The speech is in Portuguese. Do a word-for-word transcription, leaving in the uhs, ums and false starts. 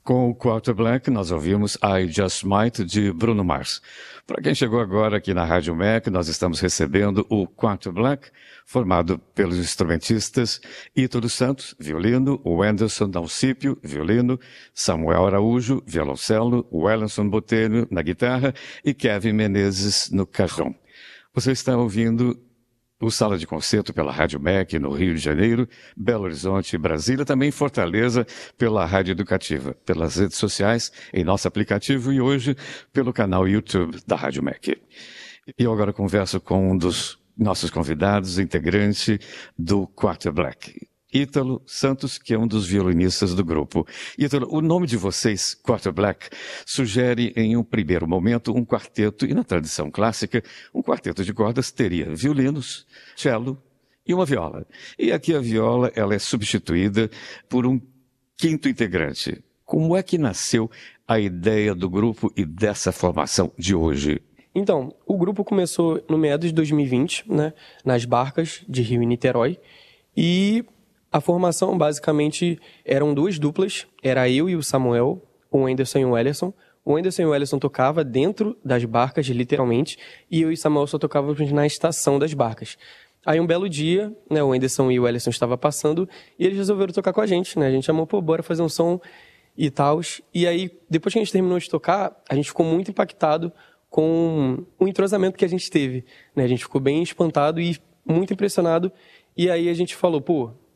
Com o Quarter Black, nós ouvimos I Just Might, de Bruno Mars. Para quem chegou agora aqui na Rádio M E C, nós estamos recebendo o Quarter Black, formado pelos instrumentistas Ítalo Santos, violino, Wenderson Dalcípio, violino, Samuel Araújo, violoncelo, Wellenson Botelho, na guitarra e Kevin Menezes, no cajón. Você está ouvindo o Sala de Concerto pela Rádio M E C no Rio de Janeiro, Belo Horizonte e Brasília, também em Fortaleza pela Rádio Educativa, pelas redes sociais, em nosso aplicativo e hoje pelo canal YouTube da Rádio M E C. E eu agora converso com um dos nossos convidados, integrante do Quarter Black, Ítalo Santos, que é um dos violinistas do grupo. Ítalo, o nome de vocês, Quarter Black, sugere em um primeiro momento um quarteto, e na tradição clássica, um quarteto de cordas teria violinos, cello e uma viola. E aqui a viola ela é substituída por um quinto integrante. Como é que nasceu a ideia do grupo e dessa formação de hoje? Então, o grupo começou no meados de dois mil e vinte, né, nas Barcas de Rio e Niterói, e a formação, basicamente, eram duas duplas. Era eu e o Samuel, o Wenderson e o Wellenson. O Wenderson e o Wellenson tocavam dentro das barcas, literalmente, e eu e o Samuel só tocávamos na estação das barcas. Aí, um belo dia, né, o Wenderson e o Wellenson estavam passando e eles resolveram tocar com a gente, né? A gente chamou, pô, bora fazer um som e tal. E aí, depois que a gente terminou de tocar, a gente ficou muito impactado com o entrosamento que a gente teve, né? A gente ficou bem espantado e muito impressionado. E aí, a gente falou, pô,